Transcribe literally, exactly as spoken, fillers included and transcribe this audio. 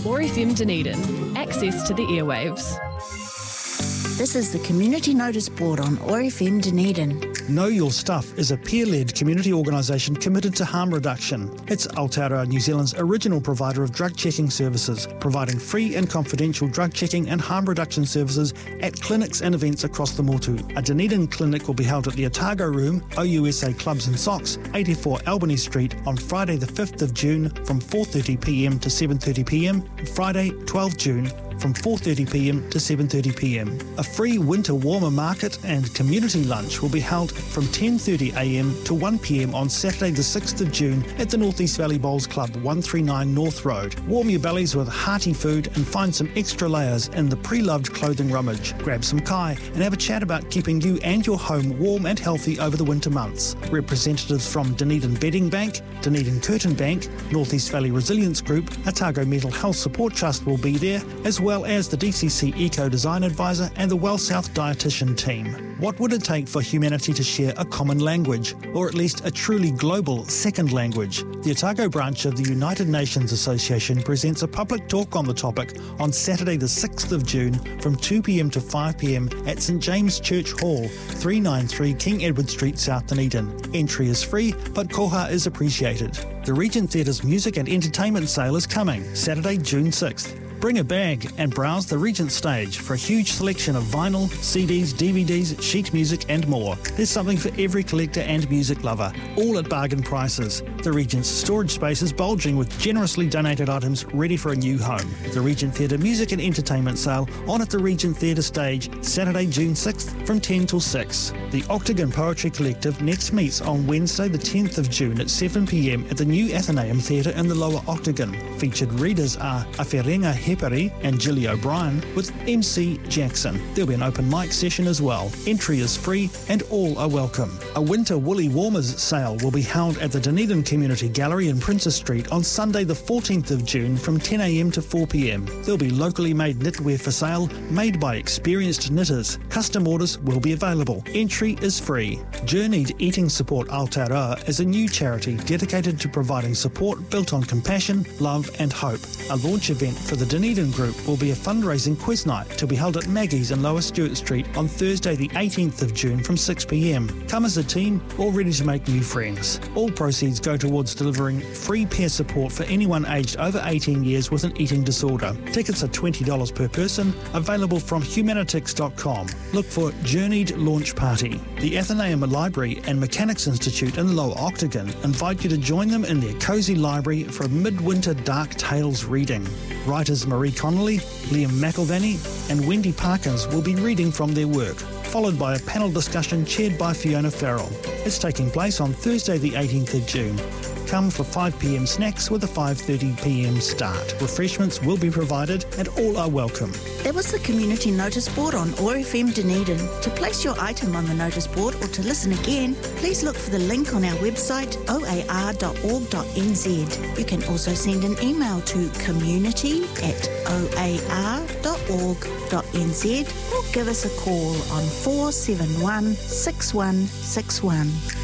O R F M Dunedin. Access to the airwaves. This is the Community Notice Board on O R F M Dunedin. Know Your Stuff is a peer-led community organisation committed to harm reduction. It's Aotearoa New Zealand's original provider of drug checking services, providing free and confidential drug checking and harm reduction services at clinics and events across the Motu. A Dunedin clinic will be held at the Otago Room, O U S A Clubs and Socks, eighty-four Albany Street on Friday the fifth of June from four thirty p m to seven thirty p m and Friday twelfth of June from four thirty p m to seven thirty p m. A free winter warmer market and community lunch will be held from ten thirty a m to one p m on Saturday the sixth of June at the North East Valley Bowls Club, one thirty-nine North Road. Warm your bellies with hearty food and find some extra layers in the pre-loved clothing rummage. Grab some kai and have a chat about keeping you and your home warm and healthy over the winter months. Representatives from Dunedin Bedding Bank, Dunedin Curtain Bank, North East Valley Resilience Group, Otago Mental Health Support Trust will be there, as well as the D C C Eco Design Advisor and the Well South Dietitian team. What would it take for humanity to share a common language, or at least a truly global second language? The Otago branch of the United Nations Association presents a public talk on the topic on Saturday the sixth of June from two p m to five p m at St James Church Hall, three ninety-three King Edward Street, South Dunedin. Entry is free, but koha is appreciated. The Regent Theatre's music and entertainment sale is coming, Saturday, June sixth. Bring a bag and browse the Regent stage for a huge selection of vinyl, C Ds, D V Ds, sheet music and more. There's something for every collector and music lover, all at bargain prices. The Regent's storage space is bulging with generously donated items ready for a new home. The Regent Theatre Music and Entertainment Sale on at the Regent Theatre stage, Saturday, June sixth from ten till six. The Octagon Poetry Collective next meets on Wednesday the tenth of June at seven p m at the new Athenaeum Theatre in the Lower Octagon. Featured readers are Awhiringa Hepari and Gilly O'Brien with M C Jackson. There'll be an open mic session as well. Entry is free and all are welcome. A winter woolly warmers sale will be held at the Dunedin Community Gallery in Princess Street on Sunday the fourteenth of June from ten a m to four p m. There'll be locally made knitwear for sale made by experienced knitters. Custom orders will be available. Entry is free. Journeyed Eating Support Aotearoa is a new charity dedicated to providing support built on compassion, love and hope. A launch event for the Dunedin Group will be a fundraising quiz night to be held at Maggie's in Lower Stewart Street on Thursday the eighteenth of June from six p m. Come as a team, all ready to make new friends. All proceeds go towards delivering free peer support for anyone aged over eighteen years with an eating disorder. Tickets are twenty dollars per person, available from humanitix dot com. Look for Journeyed Launch Party. The Athenaeum Library and Mechanics Institute in Lower Octagon invite you to join them in their cosy library for a midwinter dark tales reading. Writers Marie Connolly, Liam McIlvany and Wendy Parkins will be reading from their work, followed by a panel discussion chaired by Fiona Farrell. It's taking place on Thursday the eighteenth of June. Come for five p m snacks with a five thirty p m start. Refreshments will be provided and all are welcome. That was the Community Notice Board on O R F M Dunedin. To place your item on the notice board or to listen again, please look for the link on our website o a r dot org dot n z. You can also send an email to community at o a r dot org dot n z or give us a call on four seven one, six one six one.